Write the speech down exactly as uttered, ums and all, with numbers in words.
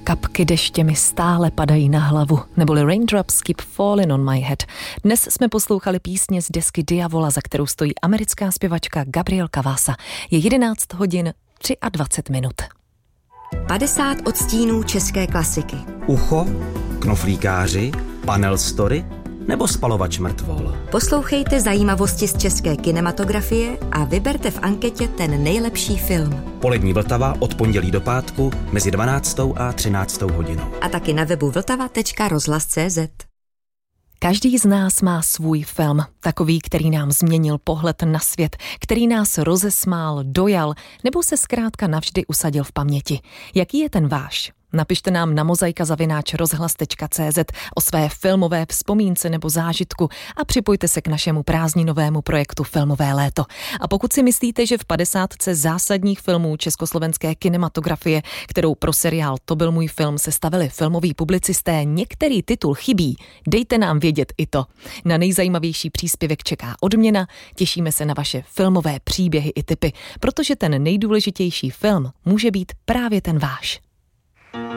Kapky deště mi stále padají na hlavu, neboli Raindrops Keep Falling on My Head. Dnes jsme poslouchali písně z desky Diavola, za kterou stojí americká zpěvačka Gabriel Cavassa. Je jedenáct hodin dvacet tři minut. padesát odstínů české klasiky. Ucho, knoflíkáři, panel story nebo spalovač mrtvol. Poslouchejte zajímavosti z české kinematografie a vyberte v anketě ten nejlepší film. Polední Vltava od pondělí do pátku mezi dvanáctou a třináctou hodinou. A taky na webu vltava tečka rozhlas tečka cé zet. Každý z nás má svůj film, takový, který nám změnil pohled na svět, který nás rozesmál, dojal, nebo se zkrátka navždy usadil v paměti. Jaký je ten váš? Napište nám na mozaika zavináč rozhlas tečka cé zet o své filmové vzpomínce nebo zážitku a připojte se k našemu prázdninovému projektu Filmové léto. A pokud si myslíte, že v padesátce zásadních filmů československé kinematografie, kterou pro seriál To byl můj film sestavili filmoví publicisté, některý titul chybí, dejte nám vědět i to. Na nejzajímavější příspěvek čeká odměna, těšíme se na vaše filmové příběhy i tipy, protože ten nejdůležitější film může být právě ten váš.